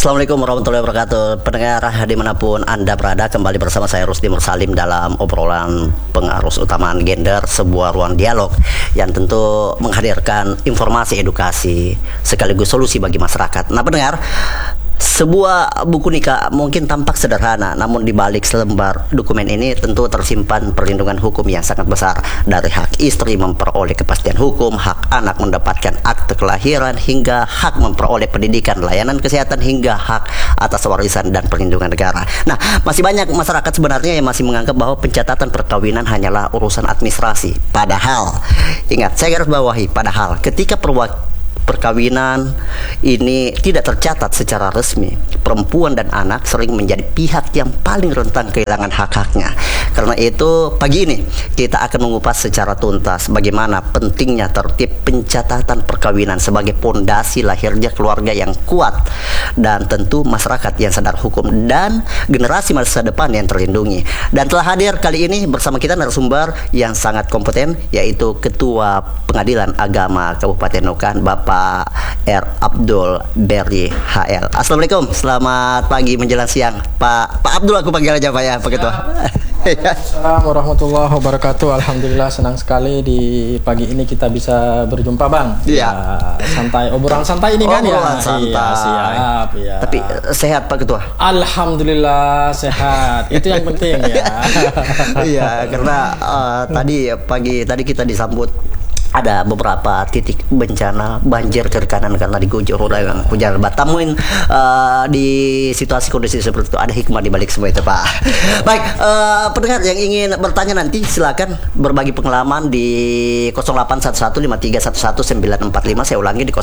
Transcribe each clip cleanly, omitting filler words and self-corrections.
Assalamualaikum warahmatullahi wabarakatuh. Pendengar dimanapun Anda berada, kembali bersama saya Rusdi Mursalim dalam obrolan pengarus utamaan gender, sebuah ruang dialog yang tentu menghadirkan informasi, edukasi sekaligus solusi bagi masyarakat. Nah pendengar, sebuah buku nikah mungkin tampak sederhana, namun di balik selembar dokumen ini tentu tersimpan perlindungan hukum yang sangat besar, dari hak istri memperoleh kepastian hukum, hak anak mendapatkan akte kelahiran, hingga hak memperoleh pendidikan, layanan kesehatan, hingga hak atas warisan dan perlindungan negara. Nah, masih banyak masyarakat sebenarnya yang masih menganggap bahwa pencatatan perkawinan hanyalah urusan administrasi. Padahal, ingat, saya garis bawahi, padahal ketika perkawinan ini tidak tercatat secara resmi, perempuan dan anak sering menjadi pihak yang paling rentan kehilangan hak-haknya. Karena itu, pagi ini kita akan mengupas secara tuntas bagaimana pentingnya tertib pencatatan perkawinan sebagai pondasi lahirnya keluarga yang kuat, dan tentu masyarakat yang sadar hukum dan generasi masa depan yang terlindungi. Dan telah hadir kali ini bersama kita narasumber yang sangat kompeten, yaitu Ketua Pengadilan Agama Kabupaten Nukan, Bapak R. Abdul Berry HL. Assalamualaikum, selamat pagi menjelang siang, Pak Abdul, aku panggil aja Pak ya, Pak Ketua. Assalamualaikum warahmatullahi wabarakatuh. Alhamdulillah, senang sekali di pagi ini kita bisa berjumpa, Bang. Iya. Santai, obrolan santai ini kan ya. Santai. Iya, siap ya. Tapi sehat Pak Ketua? Alhamdulillah sehat. Itu yang penting ya. Iya, karena pagi tadi kita disambut ada beberapa titik bencana banjir kiri kanan karena diguyur oleh hujan lebat. Namun di situasi kondisi seperti itu ada hikmah di balik semua itu, Pak. Baik, pendengar yang ingin bertanya nanti silakan berbagi pengalaman di 081153111945. Saya ulangi di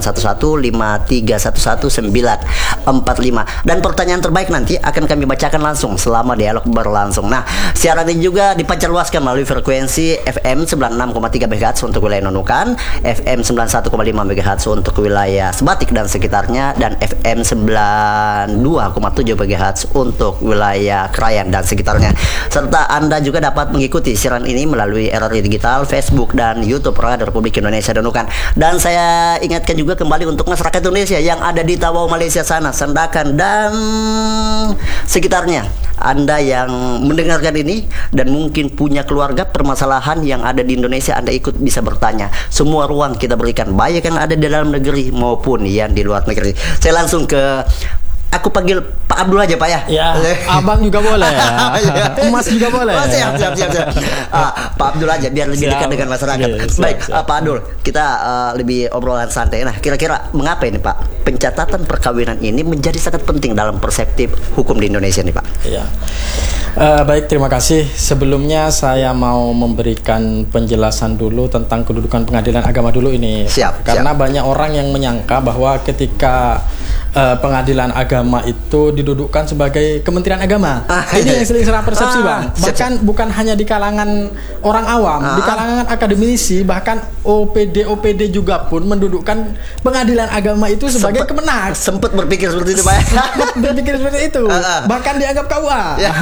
081153111945. Dan pertanyaan terbaik nanti akan kami bacakan langsung selama dialog berlangsung. Nah, siaran ini juga dipancarluaskan melalui frekuensi FM 96,3 MHz untuk wilayah Nunukan, FM 91,5 MHz untuk wilayah Sebatik dan sekitarnya, dan FM 92,7 MHz untuk wilayah Krayan dan sekitarnya. Serta Anda juga dapat mengikuti siaran ini melalui RRI Digital, Facebook, dan YouTube Radio Republik Indonesia Nunukan. Dan saya ingatkan juga kembali untuk masyarakat Indonesia yang ada di Tawau, Malaysia sana, Sandakan, dan sekitarnya. Anda yang mendengarkan ini dan mungkin punya keluarga permasalahan yang ada di Indonesia, Anda ikut bisa bertanya. Semua ruang kita berikan, baik yang ada di dalam negeri maupun yang di luar negeri. Saya langsung ke, aku panggil Pak Abdul aja Pak ya. Ya, Abang juga boleh. Emas juga boleh. Oh, siap. Pak Abdul aja biar lebih dekat dengan masyarakat. Baik, Pak Abdul, kita lebih obrolan santai. Nah, kira-kira mengapa ini Pak pencatatan perkawinan ini menjadi sangat penting dalam persepsi hukum di Indonesia nih Pak? Iya. Baik, terima kasih. Sebelumnya saya mau memberikan penjelasan dulu tentang kedudukan pengadilan agama dulu ini. Karena banyak orang yang menyangka bahwa ketika pengadilan agama itu didudukkan sebagai Kementerian Agama. Ini yang sering salah persepsi, Bang. Bahkan bukan hanya di kalangan orang awam, di kalangan akademisi, bahkan OPD juga pun mendudukkan pengadilan agama itu sebagai Kemenak. Sempat berpikir seperti itu, Pak. Berpikir seperti itu. Bahkan dianggap KUA.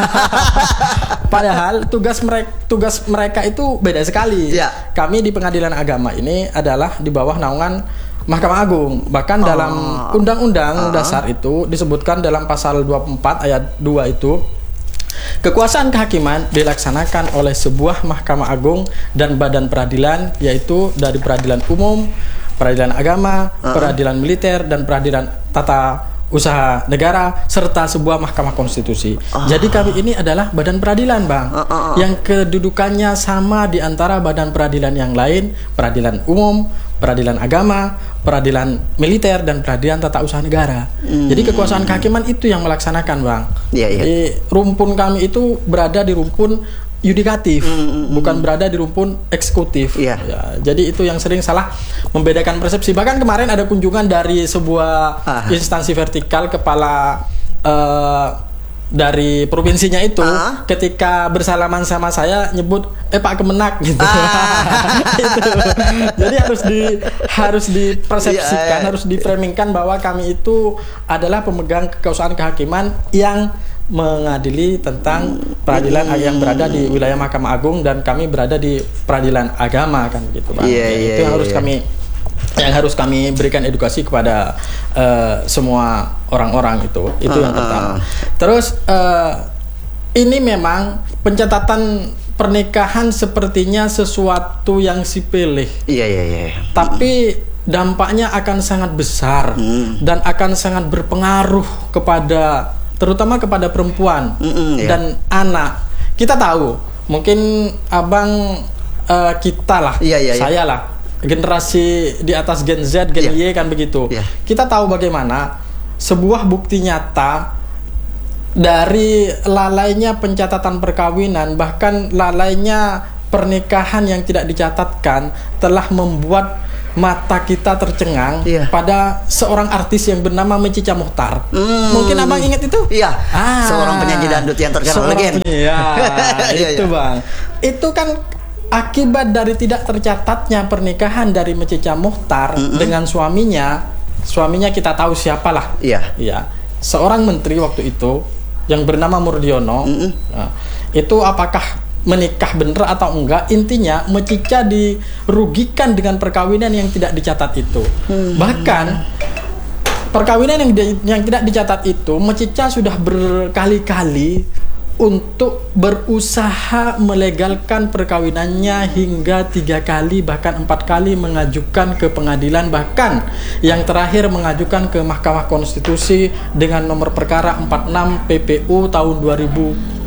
Padahal tugas mereka itu beda sekali. Kami di pengadilan agama ini adalah di bawah naungan Mahkamah Agung. Bahkan dalam Undang-Undang Dasar itu disebutkan dalam pasal 24 ayat 2 itu, kekuasaan kehakiman dilaksanakan oleh sebuah Mahkamah Agung dan badan peradilan, yaitu dari peradilan umum, peradilan agama, peradilan militer, dan peradilan tata usaha negara, serta sebuah mahkamah konstitusi. Jadi kami ini adalah badan peradilan, Bang, yang kedudukannya sama di antara badan peradilan yang lain, peradilan umum, peradilan agama, peradilan militer, dan peradilan tata usaha negara. Jadi kekuasaan kehakiman itu yang melaksanakan, Bang. Jadi rumpun kami itu berada di rumpun yudikatif, bukan berada di rumpun eksekutif. Ya, jadi itu yang sering salah membedakan persepsi. Bahkan kemarin ada kunjungan dari sebuah instansi vertikal, kepala dari provinsinya itu, ketika bersalaman sama saya nyebut Pak Kemenak gitu. Gitu. Jadi harus dipersepsikan, harus diframingkan bahwa kami itu adalah pemegang kekuasaan kehakiman yang mengadili tentang peradilan yang berada di wilayah Mahkamah Agung, dan kami berada di peradilan agama kan gitu, Bang. Itu yang harus kami berikan edukasi kepada semua orang-orang itu yang pertama. Terus ini memang pencatatan pernikahan sepertinya sesuatu yang sepele. Iya. Tapi dampaknya akan sangat besar dan akan sangat berpengaruh kepada, terutama kepada perempuan dan anak. Kita tahu, mungkin abang kita lah, saya lah, generasi di atas Gen Z, Gen Y kan begitu. Kita tahu bagaimana sebuah bukti nyata dari lalainya pencatatan perkawinan, bahkan lalainya pernikahan yang tidak dicatatkan, telah membuat mata kita tercengang pada seorang artis yang bernama Mecica Mohtar. Mungkin abang ingat itu? Iya. Seorang penyanyi dangdut yang terkenal legend. Itu bang. Itu kan akibat dari tidak tercatatnya pernikahan dari Mecica Mohtar dengan suaminya. Suaminya kita tahu siapalah. Iya. Seorang menteri waktu itu yang bernama Murdiono. Itu apakah menikah bener atau enggak, intinya Mecica dirugikan dengan perkawinan yang tidak dicatat itu. Bahkan perkawinan yang tidak dicatat itu, Mecica sudah berkali-kali untuk berusaha melegalkan perkawinannya, hingga 3 kali bahkan 4 kali mengajukan ke pengadilan, bahkan yang terakhir mengajukan ke Mahkamah Konstitusi dengan nomor perkara 46 PPU tahun 2010.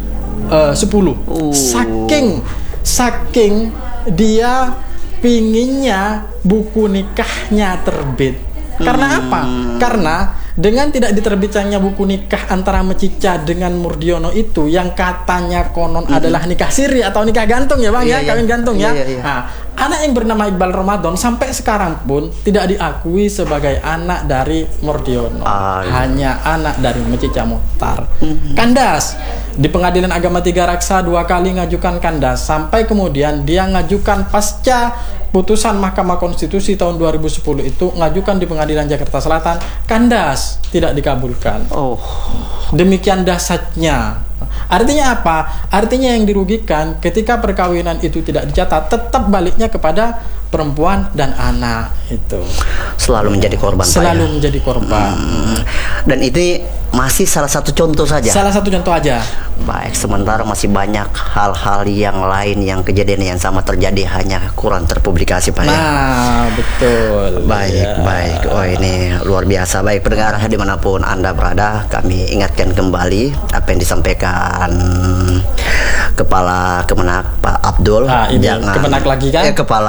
Saking dia pinginnya buku nikahnya terbit. Karena apa? Karena dengan tidak diterbitkannya buku nikah antara Mecica dengan Murdiono itu, yang katanya konon adalah nikah siri atau nikah gantung ya bang, kawin gantung ya. Nah, anak yang bernama Iqbal Ramadan sampai sekarang pun tidak diakui sebagai anak dari Murdiono, hanya anak dari Mecica Mohtar. Kandas di Pengadilan Agama Tiga Raksa 2 kali ngajukan kandas, sampai kemudian dia ngajukan pasca putusan Mahkamah Konstitusi tahun 2010 itu, ngajukan di Pengadilan Jakarta Selatan, kandas, tidak dikabulkan. Demikian dahsyatnya. Artinya apa? Artinya yang dirugikan ketika perkawinan itu tidak dicatat, tetap baliknya kepada perempuan dan anak itu. Selalu menjadi korban. Menjadi korban. Dan ini masih salah satu contoh saja. Salah satu contoh aja. Baik, sementara masih banyak hal-hal yang lain yang kejadian yang sama terjadi, hanya kurang terpublikasi Pak. Nah, betul. Baik. Oh, ini luar biasa. Baik, pendengar dimanapun Anda berada, kami ingatkan kembali apa yang disampaikan Kepala Kemenak Pak Abdul. Kemenak lagi kan? Kepala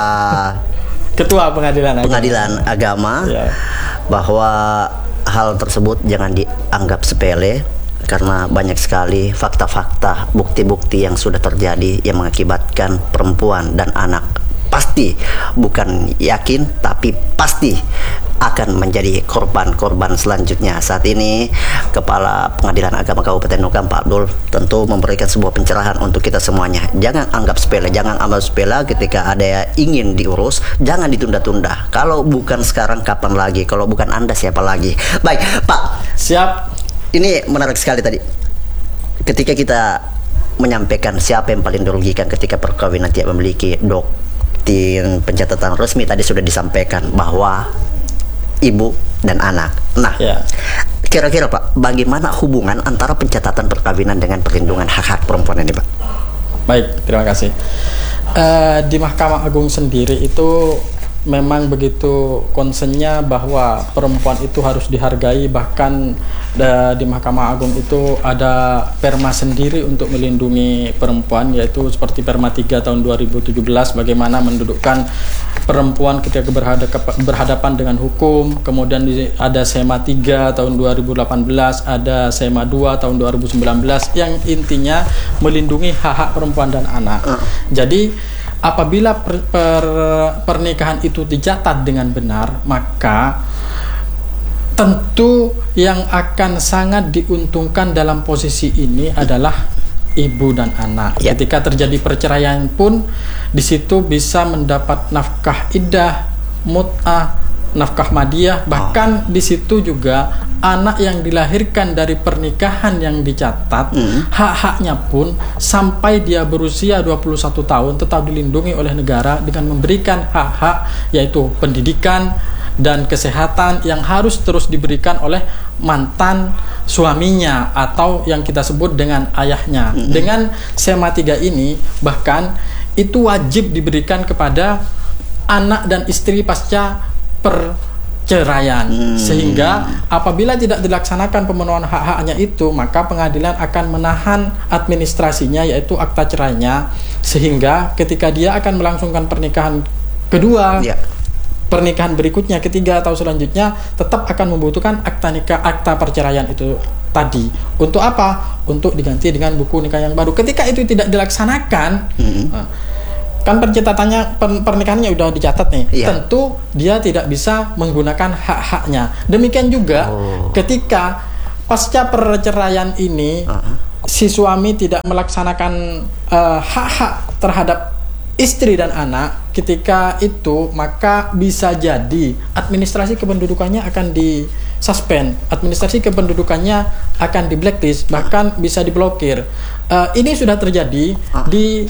Ketua Pengadilan Agama. Bahwa hal tersebut jangan dianggap sepele, karena banyak sekali fakta-fakta, bukti-bukti yang sudah terjadi yang mengakibatkan perempuan dan anak pasti, bukan yakin tapi pasti akan menjadi korban-korban selanjutnya. Saat ini Kepala Pengadilan Agama Kabupaten Nukam Pak Abdul tentu memberikan sebuah pencerahan untuk kita semuanya. Jangan anggap sepele, jangan ambil sepele ketika ada yang ingin diurus, jangan ditunda-tunda. Kalau bukan sekarang kapan lagi? Kalau bukan Anda siapa lagi? Baik Pak. Siap. Ini menarik sekali tadi ketika kita menyampaikan siapa yang paling dirugikan ketika perkawinan tidak memiliki doktrin pencatatan resmi. Tadi sudah disampaikan bahwa ibu dan anak. Nah, kira-kira Pak, bagaimana hubungan antara pencatatan perkawinan dengan perlindungan hak-hak perempuan ini Pak? Baik, terima kasih. Di Mahkamah Agung sendiri itu memang begitu concernnya bahwa perempuan itu harus dihargai. Bahkan di Mahkamah Agung itu ada perma sendiri untuk melindungi perempuan, yaitu seperti Perma 3 tahun 2017, bagaimana mendudukkan perempuan ketika berhadapan dengan hukum. Kemudian ada SEMA 3 tahun 2018, ada SEMA 2 tahun 2019 yang intinya melindungi hak-hak perempuan dan anak. Jadi apabila pernikahan itu dicatat dengan benar, maka tentu yang akan sangat diuntungkan dalam posisi ini adalah ibu dan anak. Ketika terjadi perceraian pun di situ bisa mendapat nafkah iddah, mut'ah, nafkah madiah. Bahkan di situ juga anak yang dilahirkan dari pernikahan yang dicatat, hak-haknya pun sampai dia berusia 21 tahun tetap dilindungi oleh negara dengan memberikan hak-hak, yaitu pendidikan, dan kesehatan yang harus terus diberikan oleh mantan suaminya atau yang kita sebut dengan ayahnya. Dengan SEMA 3 ini bahkan itu wajib diberikan kepada anak dan istri pasca perceraian, sehingga apabila tidak dilaksanakan pemenuhan hak-haknya itu, maka pengadilan akan menahan administrasinya, yaitu akta cerainya, sehingga ketika dia akan melangsungkan pernikahan kedua, pernikahan berikutnya, ketiga atau selanjutnya, tetap akan membutuhkan akta perceraian itu tadi. Untuk apa? Untuk diganti dengan buku nikah yang baru. Ketika itu tidak dilaksanakan, kan pencatatannya pernikahannya udah dicatat nih, tentu dia tidak bisa menggunakan hak-haknya. Demikian juga ketika pasca perceraian ini si suami tidak melaksanakan hak-hak terhadap istri dan anak, ketika itu maka bisa jadi administrasi kependudukannya akan disuspend, administrasi kependudukannya akan di blacklist, bahkan bisa diblokir. Ini sudah terjadi di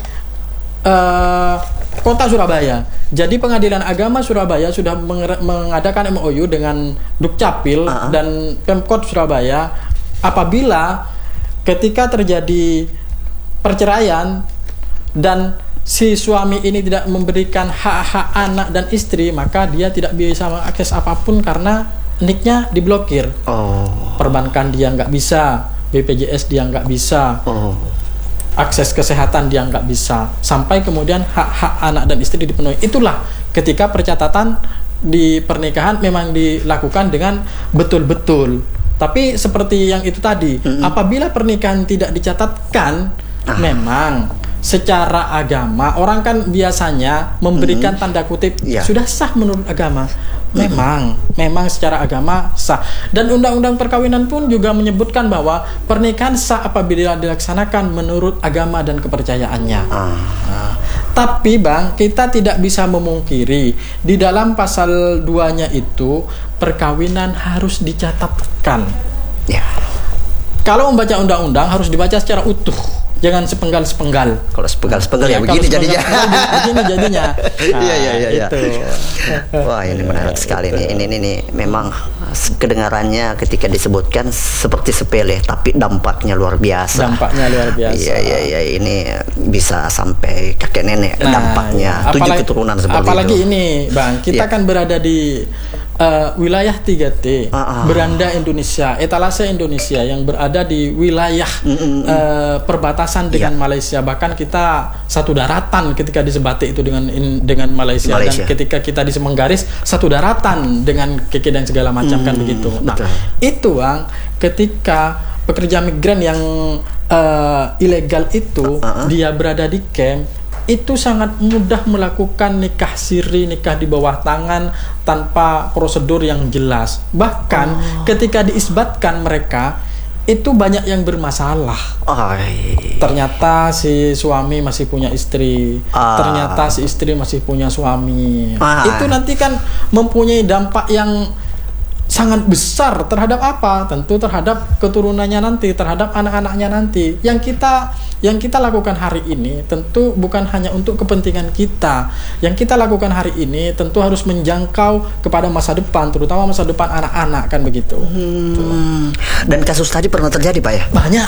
Kota Surabaya. Jadi Pengadilan Agama Surabaya sudah mengadakan MOU dengan Dukcapil dan Pemkot Surabaya, apabila ketika terjadi perceraian dan si suami ini tidak memberikan hak-hak anak dan istri, maka dia tidak bisa mengakses apapun karena niknya diblokir. Perbankan dia nggak bisa, BPJS dia nggak bisa, akses kesehatan dia nggak bisa, sampai kemudian hak-hak anak dan istri dipenuhi. Itulah ketika percatatan di pernikahan memang dilakukan dengan betul-betul. Tapi seperti yang itu tadi, apabila pernikahan tidak dicatatkan, memang secara agama orang kan biasanya memberikan tanda kutip sudah sah menurut agama. Memang secara agama sah, dan undang-undang perkawinan pun juga menyebutkan bahwa pernikahan sah apabila dilaksanakan menurut agama dan kepercayaannya. Tapi Bang, kita tidak bisa memungkiri di dalam pasal 2-nya itu perkawinan harus dicatatkan. Kalau membaca undang-undang harus dibaca secara utuh, jangan sepenggal-sepenggal. Kalau sepenggal-sepenggal ya begini jadinya. Begini jadinya. Iya. Wah, ini menarik sekali nih. Ini memang kedengarannya ketika disebutkan seperti sepele, tapi dampaknya luar biasa. Iya. Ini bisa sampai kakek nenek dampaknya. 7 keturunan seperti itu. Apalagi ini, Bang, kita kan berada di wilayah 3T, beranda Indonesia, etalase Indonesia yang berada di wilayah perbatasan dengan Malaysia. Bahkan kita satu daratan ketika di Sebatik itu dengan Malaysia. Dan ketika kita di Semenggaris satu daratan dengan KK dan segala macam, kan begitu. Nah, itu Bang, ketika pekerja migran yang ilegal itu dia berada di camp, itu sangat mudah melakukan nikah siri, nikah di bawah tangan tanpa prosedur yang jelas. Bahkan ketika diisbatkan mereka, itu banyak yang bermasalah. Ternyata si suami masih punya istri, ternyata si istri masih punya suami. Itu nanti kan mempunyai dampak yang sangat besar terhadap apa? Tentu terhadap keturunannya nanti, terhadap anak-anaknya nanti. Yang kita lakukan hari ini tentu bukan hanya untuk kepentingan kita. Yang kita lakukan hari ini tentu harus menjangkau kepada masa depan, terutama masa depan anak-anak, kan begitu. Dan kasus tadi pernah terjadi, Pak ya? Banyak.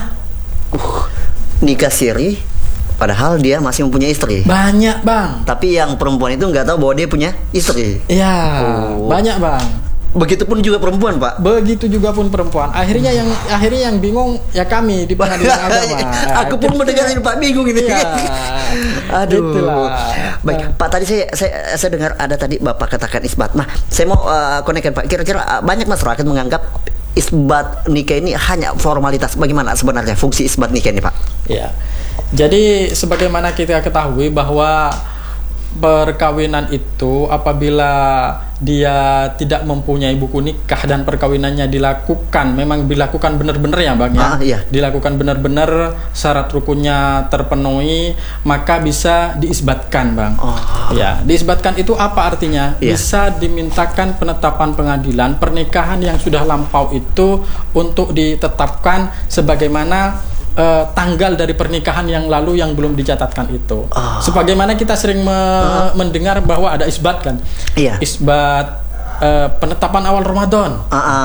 Nikah siri padahal dia masih mempunyai istri. Banyak, Bang. Tapi yang perempuan itu nggak tahu bahwa dia punya istri. Iya, banyak, Bang. Begitupun juga perempuan, Pak. Begitu juga pun perempuan. Akhirnya yang bingung ya kami di Pengadilan Agama. Aku pun mendengar ini, Pak, bingung ini. Aduh. Itulah. Baik, Pak, tadi saya dengar ada tadi Bapak katakan isbat. Nah, saya mau konekkan, Pak. Kira-kira banyak masyarakat menganggap isbat nikah ini hanya formalitas. Bagaimana sebenarnya fungsi isbat nikah ini, Pak? Ya. Jadi sebagaimana kita ketahui bahwa perkawinan itu apabila dia tidak mempunyai buku nikah dan perkawinannya memang dilakukan benar-benar ya, Bang ya. Dilakukan benar-benar, syarat rukunnya terpenuhi, maka bisa diisbatkan, Bang. Ya, diisbatkan itu apa artinya? Bisa dimintakan penetapan pengadilan pernikahan yang sudah lampau itu untuk ditetapkan sebagaimana tanggal dari pernikahan yang lalu yang belum dicatatkan itu. Sebagaimana kita sering mendengar bahwa ada isbat kan. Isbat penetapan awal Ramadan,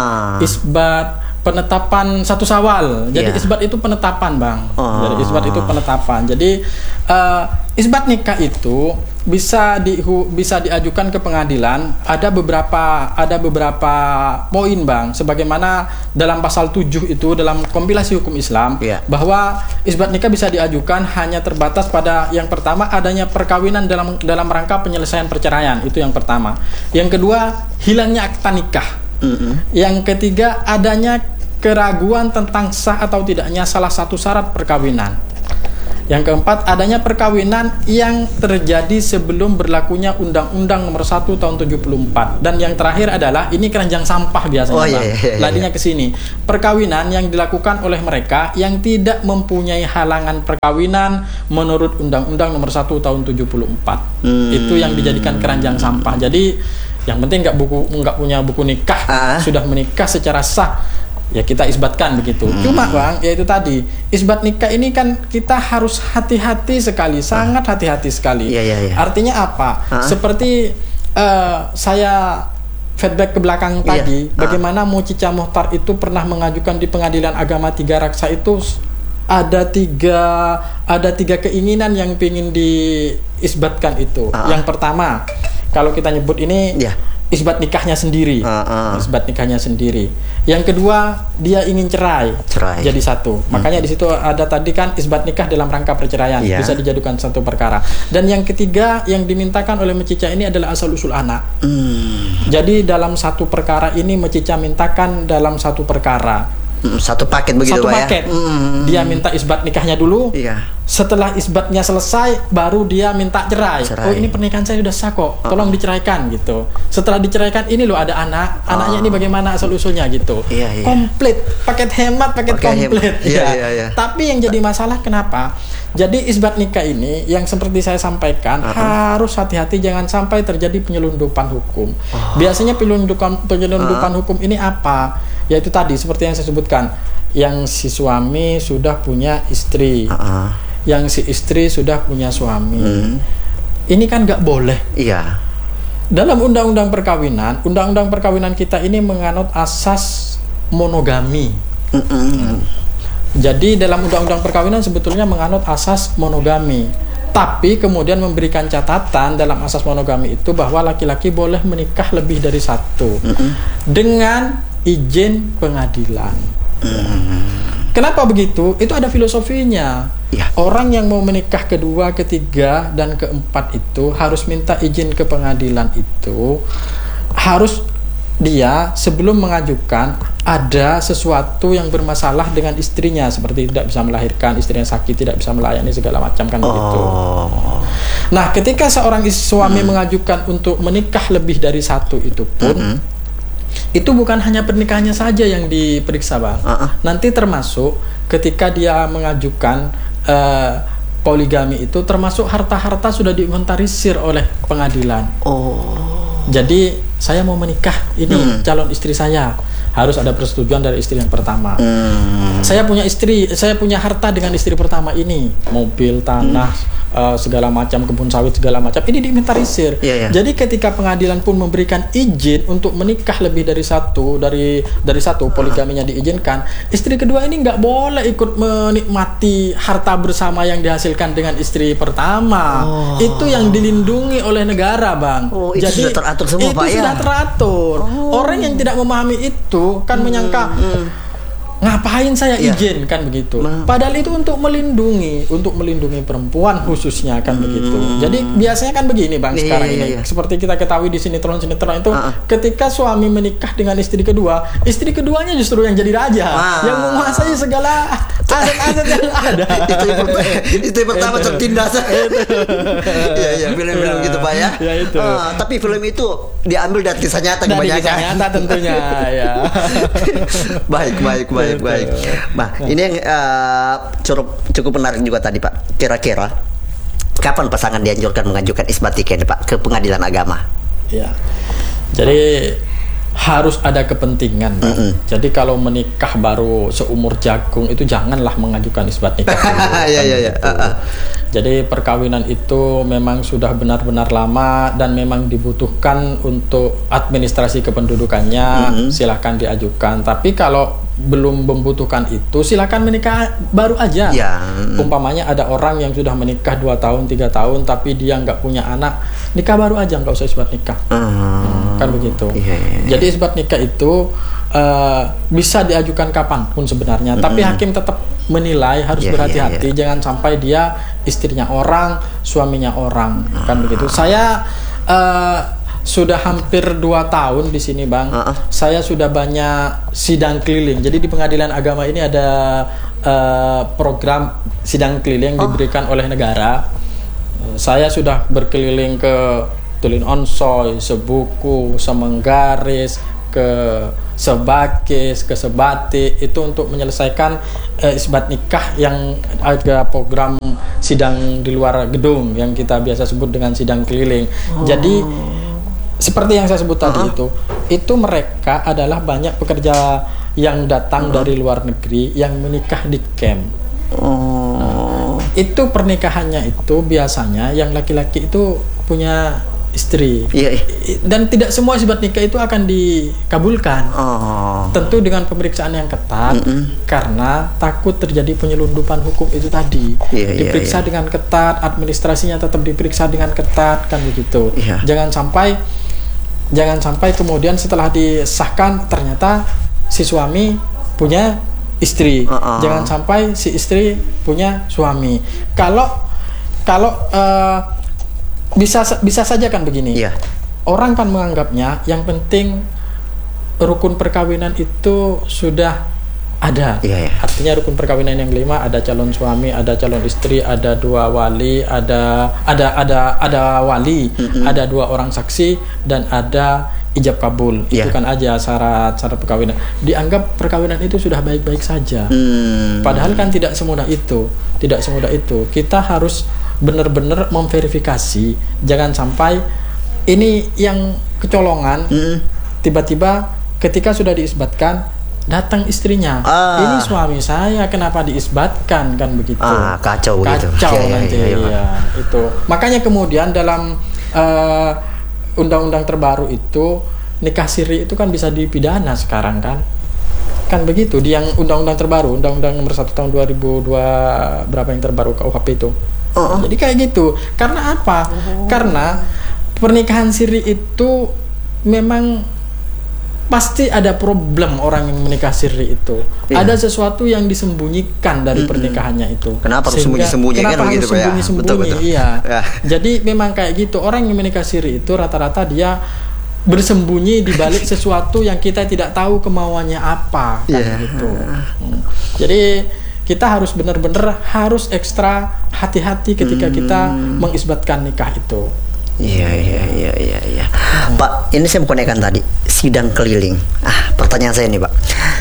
isbat penetapan 1 Syawal. Jadi isbat itu penetapan, Bang. Jadi isbat itu penetapan. Jadi isbat nikah itu bisa diajukan ke pengadilan. Ada beberapa poin, Bang. Sebagaimana dalam pasal 7 itu dalam kompilasi hukum Islam bahwa isbat nikah bisa diajukan hanya terbatas pada yang pertama adanya perkawinan dalam rangka penyelesaian perceraian. Itu yang pertama. Yang kedua, hilangnya akta nikah. Yang ketiga, adanya keraguan tentang sah atau tidaknya salah satu syarat perkawinan. Yang keempat, adanya perkawinan yang terjadi sebelum berlakunya Undang-Undang Nomor 1 Tahun 74. Dan yang terakhir adalah ini keranjang sampah biasanya, ladinya ke sini. Perkawinan yang dilakukan oleh mereka yang tidak mempunyai halangan perkawinan menurut Undang-Undang Nomor 1 Tahun 74. Itu yang dijadikan keranjang sampah. Jadi yang penting nggak punya buku nikah, sudah menikah secara sah, ya kita isbatkan begitu. Cuma, Bang, ya itu tadi, isbat nikah ini kan kita harus hati-hati sekali, sangat hati-hati sekali. Artinya apa? Seperti saya feedback ke belakang tadi, bagaimana Mucica Muhtar itu pernah mengajukan di Pengadilan Agama Tiga Raksa itu ada tiga keinginan yang ingin diisbatkan itu. Yang pertama, kalau kita nyebut ini isbat nikahnya sendiri, isbat nikahnya sendiri. Yang kedua, dia ingin cerai. Jadi satu. Makanya di situ ada tadi kan isbat nikah dalam rangka perceraian, bisa dijadukan satu perkara. Dan yang ketiga yang dimintakan oleh Mucica ini adalah asal usul anak. Jadi dalam satu perkara ini Mucica mintakan dalam satu perkara. Satu paket begitu, Pak, paket. Dia minta isbat nikahnya dulu. Setelah isbatnya selesai, baru dia minta cerai. Oh, ini pernikahan saya sudah sah kok, tolong diceraikan gitu. Setelah diceraikan, ini loh ada anaknya ini bagaimana asal usulnya gitu. Komplit, paket hemat, paket komplit. Tapi yang jadi masalah kenapa? Jadi isbat nikah ini yang seperti saya sampaikan harus hati-hati, jangan sampai terjadi penyelundupan hukum. Biasanya penyelundupan hukum ini apa? Yaitu tadi seperti yang saya sebutkan, yang si suami sudah punya istri, yang si istri sudah punya suami. Ini kan nggak boleh. Dalam undang-undang perkawinan kita ini menganut asas monogami. Jadi dalam undang-undang perkawinan sebetulnya menganut asas monogami. Tapi kemudian memberikan catatan dalam asas monogami itu bahwa laki-laki boleh menikah lebih dari satu dengan izin pengadilan. Kenapa begitu? Itu ada filosofinya. Orang yang mau menikah kedua, ketiga, dan keempat itu harus minta izin ke pengadilan itu. Harus dia sebelum mengajukan ada sesuatu yang bermasalah dengan istrinya, seperti tidak bisa melahirkan, istrinya sakit, tidak bisa melayani segala macam kan begitu. Nah, ketika seorang suami mengajukan untuk menikah lebih dari satu itu pun itu bukan hanya pernikahannya saja yang diperiksa, Bang. Nanti termasuk ketika dia mengajukan poligami itu termasuk harta-harta sudah diinventarisir oleh pengadilan. Jadi saya mau menikah, ini calon istri saya, harus ada persetujuan dari istri yang pertama. Saya punya harta dengan istri pertama ini, mobil, tanah, segala macam, kebun sawit segala macam, ini diinventarisir. Jadi ketika pengadilan pun memberikan izin untuk menikah lebih dari satu, dari satu poligaminya diizinkan, istri kedua ini nggak boleh ikut menikmati harta bersama yang dihasilkan dengan istri pertama. Itu yang dilindungi oleh negara, Bang. Itu jadi sudah teratur semua, Pak, sudah teratur. Orang yang tidak memahami itu kan menyangka ngapain saya izin kan begitu. Padahal itu untuk melindungi perempuan khususnya kan begitu. Jadi biasanya kan begini, Bang, sekarang ini. Seperti kita ketahui di sinetron itu, ketika suami menikah dengan istri kedua, istri keduanya justru yang jadi raja, yang menguasai segala aset-aset yang ada. itu pertama tertindas. Film-film gitu, Pak, ya. Tapi film itu diambil dari kisah nyata kebanyakan. Kisah nyata tentunya, ya. Baik. Nah, ini yang cukup menarik juga tadi, Pak. Kira-kira kapan pasangan dianjurkan mengajukan isbat nikah, Pak, ke pengadilan agama? Ya. Jadi harus ada kepentingan. Jadi kalau menikah baru seumur jagung itu janganlah mengajukan isbat nikah. Jadi perkawinan itu memang sudah benar-benar lama dan memang dibutuhkan untuk administrasi kependudukannya, silahkan diajukan. Tapi kalau belum membutuhkan itu, silahkan menikah baru aja. Umpamanya ada orang yang sudah menikah 2 tahun, 3 tahun, tapi dia nggak punya anak, nikah baru aja, nggak usah isbat nikah. Kan begitu. Jadi isbat nikah itu bisa diajukan kapanpun sebenarnya, tapi hakim tetap menilai, harus berhati-hati, jangan sampai dia istrinya orang, suaminya orang, kan begitu. Saya sudah hampir 2 tahun di sini, Bang. Saya sudah banyak sidang keliling. Jadi di Pengadilan Agama ini ada program sidang keliling yang diberikan oleh negara. Saya sudah berkeliling ke Tulin Onsoy, Sebuku, Semenggaris, ke Sebakis, ke Sebati, itu untuk menyelesaikan isbat nikah yang ada program sidang di luar gedung yang kita biasa sebut dengan sidang keliling. Jadi seperti yang saya sebut tadi itu mereka adalah banyak pekerja yang datang dari luar negeri yang menikah di camp. Itu pernikahannya itu biasanya yang laki-laki itu punya istri, dan tidak semua isbat nikah itu akan dikabulkan. Tentu dengan pemeriksaan yang ketat, karena takut terjadi penyelundupan hukum itu tadi. Diperiksa dengan ketat, administrasinya tetap diperiksa dengan ketat, kan begitu. Jangan sampai kemudian setelah disahkan ternyata si suami punya istri. Jangan sampai si istri punya suami. Kalau bisa saja kan begini. Orang kan menganggapnya yang penting rukun perkawinan itu sudah ada. Artinya rukun perkawinan yang 5 ada calon suami, ada calon istri, ada 2 wali, ada wali, ada 2 orang saksi, dan ada ijab kabul. Itu kan aja syarat perkawinan. Dianggap perkawinan itu sudah baik-baik saja. Padahal kan tidak semudah itu. Kita harus benar-benar memverifikasi. Jangan sampai ini yang kecolongan, tiba-tiba ketika sudah diisbatkan datang istrinya, ini suami saya, kenapa diisbatkan, kan begitu. Kacau nanti. Itu makanya kemudian dalam undang-undang terbaru itu nikah siri itu kan bisa dipidana sekarang kan begitu. Di yang undang-undang terbaru, undang-undang nomor 1 tahun 2002 berapa yang terbaru KUHP itu. Jadi kayak gitu. Karena apa? Karena pernikahan siri itu memang pasti ada problem. Orang yang menikah siri itu ada sesuatu yang disembunyikan dari pernikahannya itu. Kenapa harus sembunyi-sembunyi kan begitu, Pak? Betul. Jadi memang kayak gitu. Orang yang menikah siri itu rata-rata dia bersembunyi di balik sesuatu yang kita tidak tahu kemauannya apa, kan gitu. Jadi kita harus benar-benar harus ekstra hati-hati ketika kita mengisbatkan nikah itu. Iya. Pak, ini saya mau konekkan tadi sidang keliling. Pertanyaan saya nih, Pak.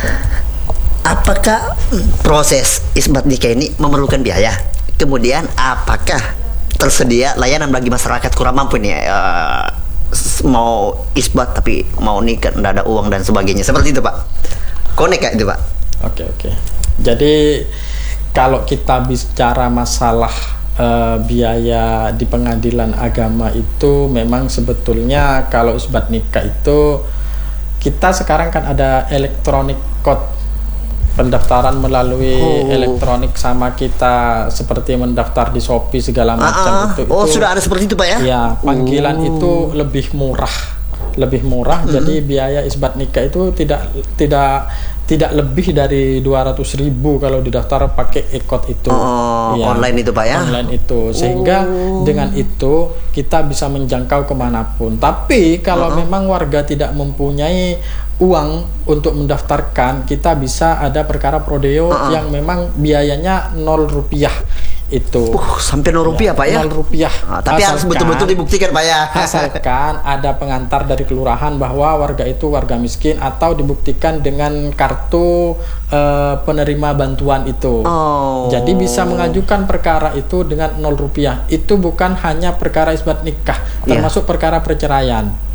Apakah proses isbat nikah ini memerlukan biaya? Kemudian apakah tersedia layanan bagi masyarakat kurang mampu nih, mau isbat tapi mau nikah tidak ada uang dan sebagainya, seperti itu, Pak? Konek gak itu, Pak? Oke. Jadi kalau kita bicara masalah biaya di pengadilan agama itu memang sebetulnya kalau isbat nikah itu kita sekarang kan ada electronic code, pendaftaran melalui elektronik, sama kita seperti mendaftar di Shopee segala macam itu. Sudah ada seperti itu, Pak ya? Ya, panggilan itu lebih murah. Jadi biaya isbat nikah itu tidak lebih dari 200.000 kalau didaftar pakai e-code itu. Online itu, Pak ya? Online itu. Sehingga dengan itu kita bisa menjangkau kemanapun. Tapi kalau memang warga tidak mempunyai uang untuk mendaftarkan, kita bisa ada perkara prodeo yang memang biayanya 0 rupiah. Itu sampai Rp0, Pak ya? Rp0. Tapi harus betul-betul dibuktikan, Pak ya. Asalkan ada pengantar dari kelurahan bahwa warga itu warga miskin, atau dibuktikan dengan kartu penerima bantuan itu. Jadi bisa mengajukan perkara itu dengan Rp0. Itu bukan hanya perkara isbat nikah, termasuk perkara perceraian.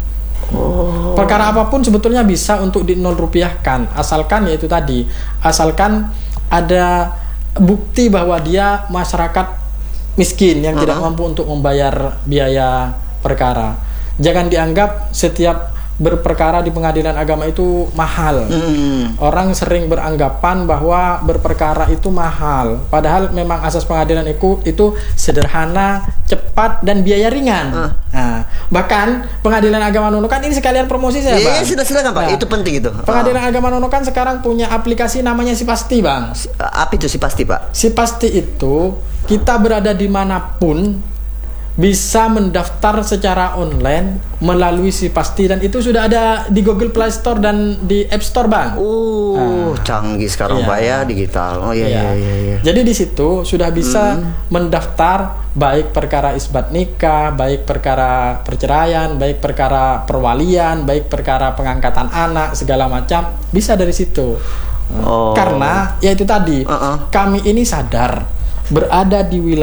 Perkara apapun sebetulnya bisa untuk di 0 rupiahkan, asalkan yaitu tadi, asalkan ada bukti bahwa dia masyarakat miskin yang tidak mampu untuk membayar biaya perkara. Jangan dianggap setiap berperkara di pengadilan agama itu mahal. Orang sering beranggapan bahwa berperkara itu mahal, padahal memang asas pengadilan itu sederhana, cepat, dan biaya ringan. Nah, bahkan pengadilan agama Nunukan ini sekalian promosi saya, Bang. Iya, silakan Pak. Itu penting itu. Pengadilan agama Nunukan sekarang punya aplikasi namanya Sipasti, Bang. Apa itu Sipasti, Pak? Sipasti itu kita berada dimanapun bisa mendaftar secara online melalui Sipasti, dan itu sudah ada di Google Play Store dan di App Store, Bang. Canggih sekarang Pak ya, digital. Iya. Jadi di situ sudah bisa mendaftar baik perkara isbat nikah, baik perkara perceraian, baik perkara perwalian, baik perkara pengangkatan anak, segala macam bisa dari situ. Karena ya itu tadi, kami ini sadar berada di wilayah